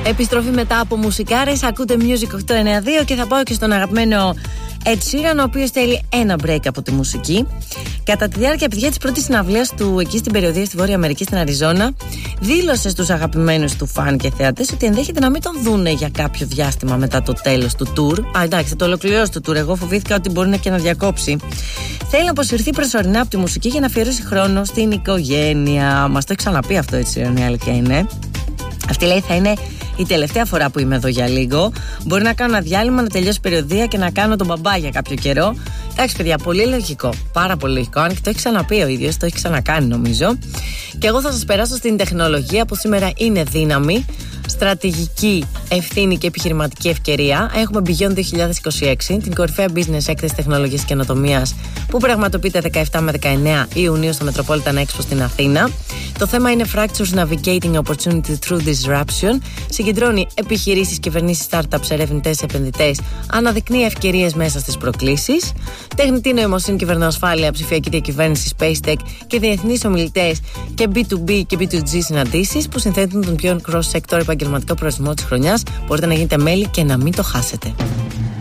Επιστροφή μετά από μουσικάρες. Ακούτε Music 892 και θα πάω και στον αγαπημένο Ed Sheeran, ο οποίος θέλει ένα break από τη μουσική. Κατά τη διάρκεια, παιδιά, της πρώτης συναυλίας του εκεί στην περιοδία στη Βόρεια Αμερική, στην Αριζόνα, δήλωσε στους αγαπημένους του φαν και θεατές ότι ενδέχεται να μην τον δούνε για κάποιο διάστημα μετά το τέλος του tour. Εντάξει, θα το ολοκληρώσει το tour. Εγώ φοβήθηκα ότι μπορεί και να διακόψει. Θέλει να αποσυρθεί προσωρινά από τη μουσική για να αφιερώσει χρόνο στην οικογένεια. Μας το έχει ξαναπεί αυτό, έτσι, η αλήθεια είναι. Αυτή, λέει, θα είναι η τελευταία φορά που είμαι εδώ για λίγο. Μπορεί να κάνω ένα διάλειμμα, να τελειώσει η περιοδία και να κάνω τον μπαμπά για κάποιο καιρό. Εντάξει, παιδιά, πολύ λογικό. Πάρα πολύ λογικό. Αν και το έχει ξαναπεί ο ίδιος, το έχει ξανακάνει νομίζω. Και εγώ θα σας περάσω στην τεχνολογία που σήμερα είναι δύναμη, στρατηγική ευθύνη και επιχειρηματική ευκαιρία. Έχουμε Beyond 2026, την κορυφαία business έκθεση τεχνολογίας και καινοτομίας που πραγματοποιείται 17 με 19 Ιουνίου στο Metropolitan Expo στην Αθήνα. Το θέμα είναι Fractures Navigating Opportunity Through Disruption. Συγκεντρώνει επιχειρήσεις, κυβερνήσεις, startups, ερευνητές, επενδυτές, αναδεικνύει ευκαιρίες μέσα στις προκλήσεις. Τεχνητή νοημοσύνη, κυβερνοασφάλεια, ψηφιακή διακυβέρνηση, space tech και διεθνείς ομιλητές και B2B και B2G συναντήσεις που συνθέτουν τον πιο cross-sector επαγγελματικό προορισμό της χρονιάς. Μπορείτε να γίνετε μέλη και να μην το χάσετε.